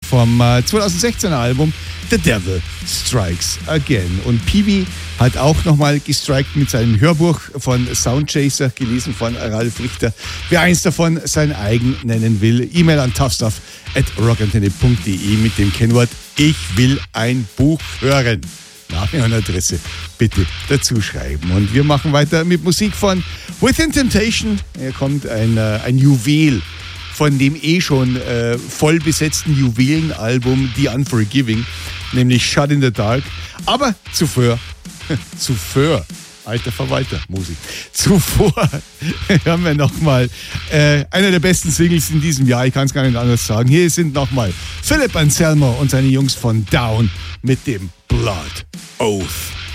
vom 2016er Album The Devil Strikes Again. Und Peewee hat auch nochmal gestrikt mit seinem Hörbuch von Soundchaser, gelesen von Ralf Richter. Wer eins davon sein eigen nennen will, E-Mail an toughstuff@rockantenne.de mit dem Kennwort Ich will ein Buch hören. Name und Adresse bitte dazu schreiben. Und wir machen weiter mit Musik von Within Temptation. Hier kommt ein Juwel von dem schon voll besetzten Juwelenalbum The Unforgiving, nämlich Shut in the Dark. Aber zuvor, alter Verwalter, Musik. Zuvor hören wir nochmal einer der besten Singles in diesem Jahr, ich kann es gar nicht anders sagen. Hier sind nochmal Philip Anselmo und seine Jungs von Down mit dem Blood Oath.